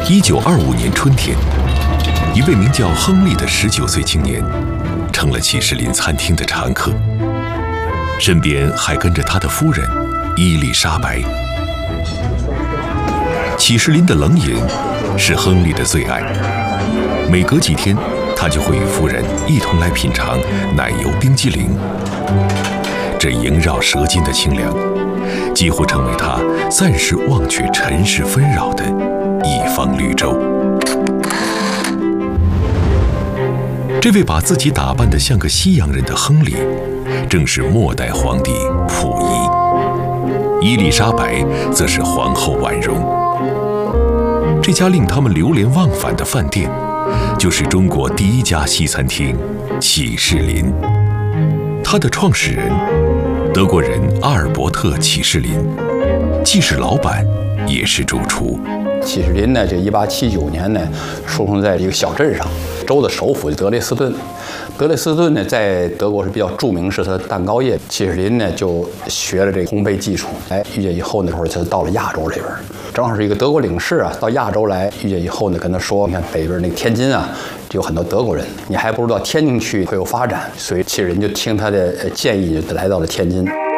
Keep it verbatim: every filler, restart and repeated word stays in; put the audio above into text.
一九二五年春天，一位名叫亨利的十九岁青年，成了启士林餐厅的常客，身边还跟着他的夫人伊丽莎白。启士林的冷饮是亨利的最爱，每隔几天，他就会与夫人一同来品尝奶油冰激凌。这萦绕舌尖的清凉，几乎成为他暂时忘却尘世纷扰的一方绿洲。这位把自己打扮得像个西洋人的亨利，正是末代皇帝溥仪，伊丽莎白则是皇后婉容。这家令他们流连忘返的饭店，就是中国第一家西餐厅启士林。它的创始人，德国人阿尔伯特·启士林，既是老板，也是主厨。 启士林呢，这一八七九年呢，出生在一个小镇上，州的首府德累斯顿。德累斯顿呢，在德国是比较著名，是它的蛋糕业。启士林呢，就学了这个烘焙技术，哎，遇见以后那时候，他到了亚洲这边，正好是一个德国领事啊，到亚洲来，遇见以后呢，跟他说，你看北边那个天津啊，有很多德国人，你还不如到天津去会有发展。所以启士林就听他的建议，就来到了天津。